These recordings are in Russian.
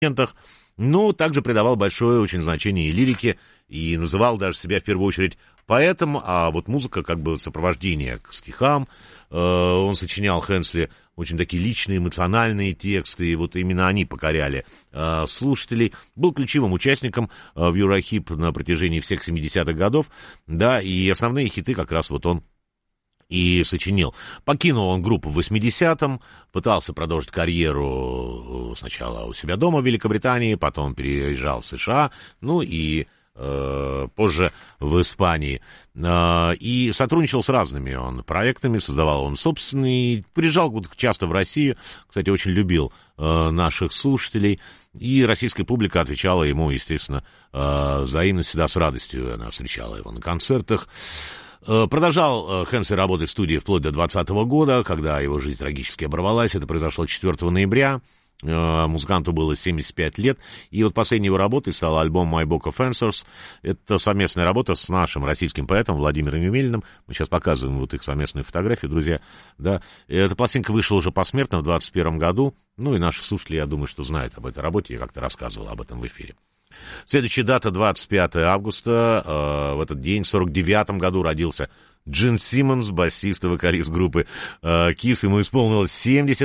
но также придавал большое очень значение и лирике, и называл даже себя в первую очередь поэтом, а вот музыка как бы сопровождение к стихам. Он сочинял, Хенсли, очень такие личные, эмоциональные тексты, и вот именно они покоряли слушателей. Был ключевым участником в Eurохип на протяжении всех 70-х годов, да, и основные хиты как раз вот он и сочинил. Покинул он группу в 80-м, пытался продолжить карьеру сначала у себя дома в Великобритании, потом переезжал в США, ну и позже в Испании. И сотрудничал с разными он проектами, создавал он собственный, приезжал часто в Россию, кстати, очень любил наших слушателей, и российская публика отвечала ему, естественно, взаимно, всегда с радостью, она встречала его на концертах. Продолжал Хенсли работать в студии вплоть до 2020 года, когда его жизнь трагически оборвалась. Это произошло 4 ноября. Музыканту было 75 лет. И вот последней его работой стал альбом «My Book of Answers». Это совместная работа с нашим российским поэтом Владимиром Емелиным. Мы сейчас показываем вот их совместную фотографию, друзья. Да. Эта пластинка вышла уже посмертно в 2021 году. Ну и наши слушатели, я думаю, что знают об этой работе. Я как-то рассказывал об этом в эфире. Следующая дата, 25 августа. В этот день, в 49-м году, родился Джин Симмонс, басист и вокалист группы Kiss. Ему исполнилось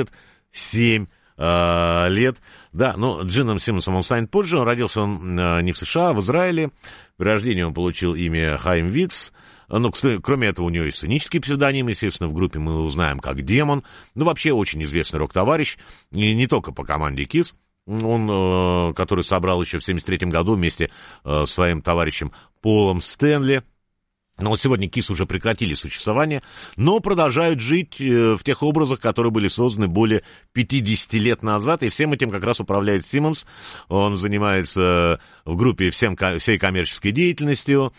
77 лет. Да, но Джином Симмонсом он станет позже. Родился он не в США, а в Израиле. При рождении он получил имя Хайм Викс. Ну, кроме этого, у него есть сценический псевдоним, естественно, в группе мы его узнаем как Демон. Ну, вообще, очень известный рок-товарищ. И не только по команде Kiss. Он, который собрал еще в 1973 году вместе с своим товарищем Полом Стэнли. Но вот сегодня Kiss уже прекратили существование, но продолжают жить в тех образах, которые были созданы более 50 лет назад, и всем этим как раз управляет Симмонс. Он занимается в группе всей коммерческой деятельностью.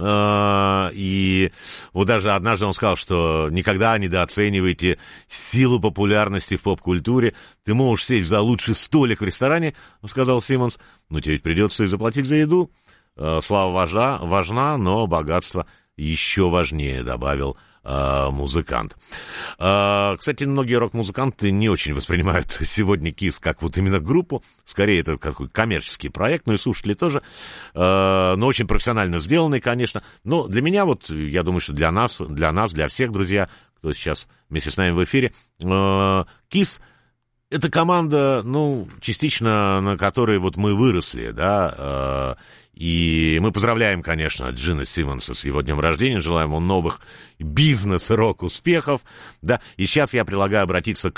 И вот даже однажды он сказал, что никогда недооценивайте силу популярности в поп-культуре. Ты можешь сесть за лучший столик в ресторане, сказал Симмонс, но тебе ведь придется и заплатить за еду. Слава важна, но богатство еще важнее, добавил музыкант. Кстати, многие рок-музыканты не очень воспринимают сегодня Kiss как вот именно группу. Скорее, это какой коммерческий проект, ну и слушатели тоже. Но очень профессионально сделанный, конечно. Но для меня, вот, я думаю, что для нас, для всех, друзья, кто сейчас вместе с нами в эфире, Kiss — это команда, ну, частично на которой вот мы выросли, да, и мы поздравляем, конечно, Джина Симмонса с его днем рождения, желаем ему новых бизнес-рок-успехов, да, и сейчас я предлагаю обратиться к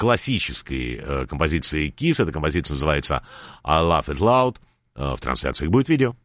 классической композиции Kiss, эта композиция называется «I Laugh It Loud», в трансляциях будет видео.